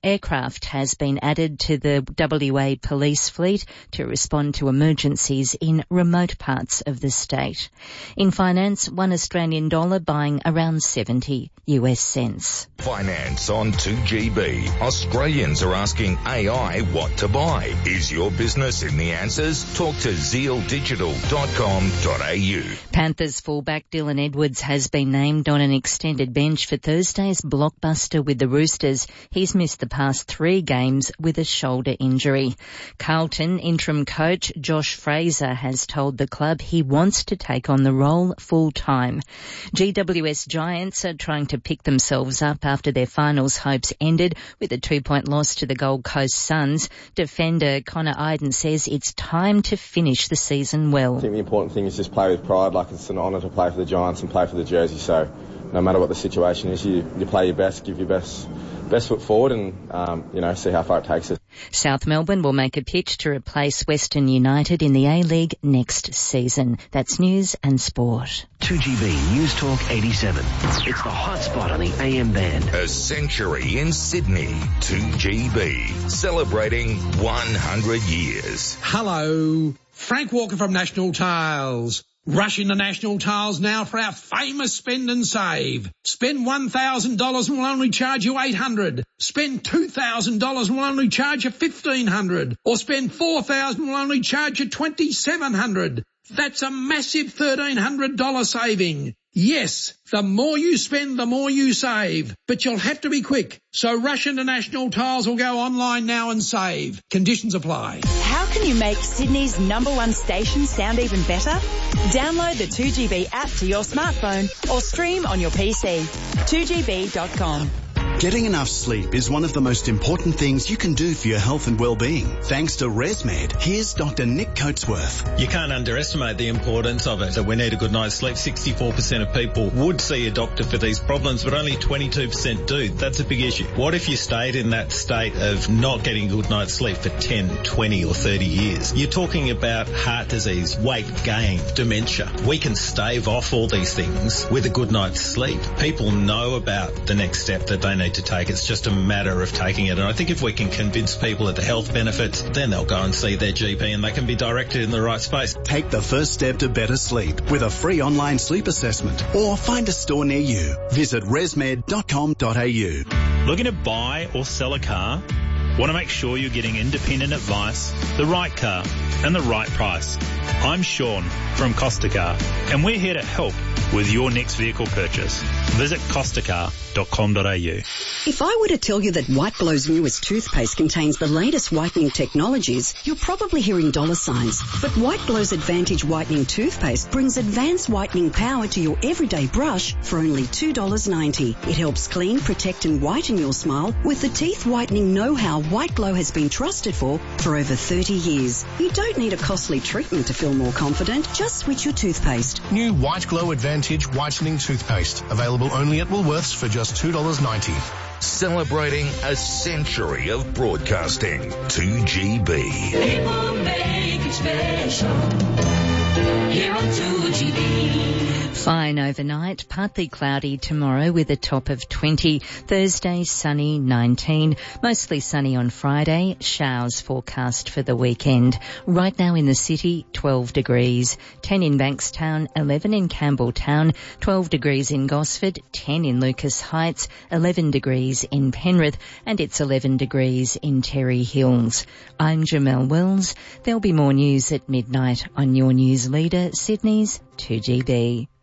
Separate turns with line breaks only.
aircraft has been added to the WA police fleet to respond to emergencies in remote parts of the state. In finance, $1 Australian buying around 70 US cents.
Finance on 2GB. Australians are asking AI what to buy. Is your business in the answers? Talk to zealdigital.com.au.
Panthers fullback Dylan Edwards has been named on an extended bench for Thursday's blockbuster with the Roosters. He's missed the past 3 games with a shoulder injury. Carlton interim coach Josh Fraser has told the club he wants to take on the role full-time. GWS Giants are trying to pick themselves up after their finals hopes ended with a 2-point loss to the Gold Coast Suns. Defender Connor Iden says it's time to finish the season well.
I think the important thing is just play with pride. Like, it's an honour to play for the Giants and play for the jersey, so no matter what the situation is, you play your best, give your best foot forward and, see how far it takes us.
South Melbourne will make a pitch to replace Western United in the A-League next season. That's news and sport.
2GB News Talk 87. It's the hot spot on the AM band.
A century in Sydney. 2GB. Celebrating 100 years.
Hello. Frank Walker from National Tiles. Rush into National Tiles now for our famous spend and save. Spend $1,000 and we'll only charge you $800. Spend $2,000 and we'll only charge you $1,500. Or spend $4,000 and we'll only charge you $2,700. That's a massive $1,300 saving. Yes, the more you spend, the more you save. But you'll have to be quick. So rush into National Tiles or go online now and save. Conditions apply.
How can you make Sydney's #1 station sound even better? Download the 2GB app to your smartphone or stream on your PC. 2GB.com.
Getting enough sleep is one of the most important things you can do for your health and well-being. Thanks to ResMed, here's Dr. Nick Coatsworth.
You can't underestimate the importance of it. So we need a good night's sleep. 64% of people would see a doctor for these problems, but only 22% do. That's a big issue. What if you stayed in that state of not getting a good night's sleep for 10, 20 or 30 years? You're talking about heart disease, weight gain, dementia. We can stave off all these things with a good night's sleep. People know about the next step that they need to take. It's just a matter of taking it. And I think if we can convince people of the health benefits, then they'll go and see their GP and they can be directed in the right space.
Take the first step to better sleep with a free online sleep assessment or find a store near you. Visit resmed.com.au.
Looking to buy or sell a car? Want to make sure you're getting independent advice, the right car and the right price. I'm Sean from Costa Car and we're here to help with your next vehicle purchase. Visit costacar.com.au.
If I were to tell you that White Glow's newest toothpaste contains the latest whitening technologies, you're probably hearing dollar signs. But White Glow's Advantage Whitening Toothpaste brings advanced whitening power to your everyday brush for only $2.90. It helps clean, protect and whiten your smile with the teeth whitening know-how White Glow has been trusted for over 30 years. You don't need a costly treatment to feel more confident. Just switch your toothpaste.
New White Glow Advantage Whitening Toothpaste. Available only at Woolworths for just $2.90.
Celebrating a century of broadcasting. 2GB.
People make it special. Here on 2GB.
Fine overnight, partly cloudy tomorrow with a top of 20. Thursday, sunny, 19. Mostly sunny on Friday. Showers forecast for the weekend. Right now in the city, 12 degrees. 10 in Bankstown, 11 in Campbelltown, 12 degrees in Gosford, 10 in Lucas Heights, 11 degrees in Penrith, and it's 11 degrees in Terry Hills. I'm Jamelle Wells. There'll be more news at midnight on your news leader, Sydney's 2GB.